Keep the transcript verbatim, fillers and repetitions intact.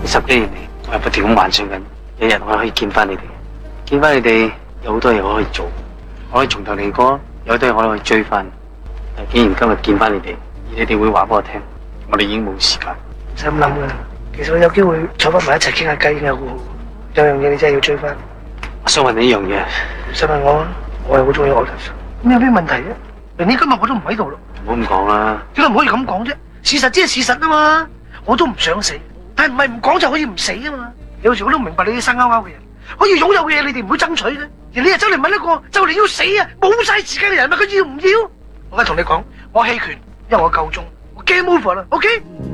十幾年嚟，我係不斷咁幻想緊，有一日我可以見翻你哋，見翻你哋有好多嘢我可以做，我可以從頭嚟過，有好多嘢我可以追翻。但竟然今日見翻你哋，而你哋會話俾我聽，我哋已經冇時間。 唔使咁諗噶，其實我有機會坐翻埋一齊傾下偈已經好好。有樣嘢你真係要追翻。 我想問你一樣嘢， 唔使問我啊，我係好中意我。咁有咩問題啫？明年今日我都唔喺度咯。 唔好咁講啦。 點解唔可以咁講啫？事實即係事實啊嘛。我都唔想死，但係唔係唔講就可以唔死啊嘛。有時我都唔明白你啲生勾勾嘅人，可以擁有嘅嘢你哋唔會爭取嘅，而你又走嚟問一個就嚟要死啊冇晒時間嘅人，咪佢要唔要？我而家同你講，我棄權，因為我夠鐘，我 game over 啦 ，OK？